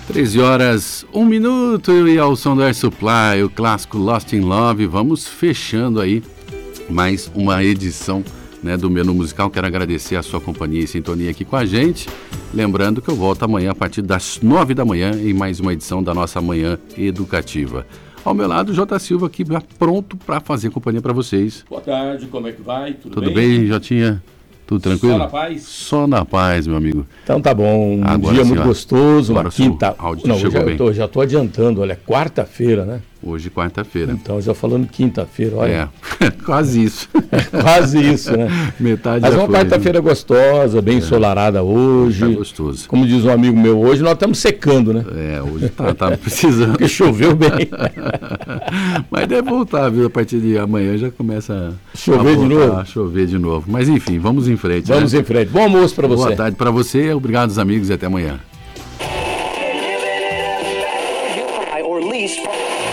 13 horas, 1 minuto e ao som do Air Supply, o clássico Lost in Love. Vamos fechando aí mais uma edição, né, do Menu Musical. Quero agradecer a sua companhia e sintonia aqui com a gente. Lembrando que eu volto amanhã a partir das 9 da manhã em mais uma edição da nossa Manhã Educativa. Ao meu lado, Jota Silva aqui pronto para fazer companhia para vocês. Boa tarde, como é que vai? Tudo bem, Jotinha? Tudo tranquilo? Só na paz? Só na paz, meu amigo. Então tá bom, Agora dia sim, muito gostoso, uma quinta... Não, hoje já tô adiantando, olha, quarta-feira, né? Hoje, quarta-feira. Então, já falando quinta-feira, olha. Quase isso. Quase isso, né? Metade Mas já uma foi, quarta-feira gostosa, bem ensolarada hoje. Tá gostoso. Como diz um amigo meu, hoje nós estamos secando, né? Hoje tá precisando. Porque choveu bem. Mas deve voltar, viu? A partir de amanhã já começa chover de novo. A chover de novo. Mas enfim, vamos em frente. Vamos em frente. Bom almoço para você. Boa tarde para você. Obrigado, amigos, e até amanhã.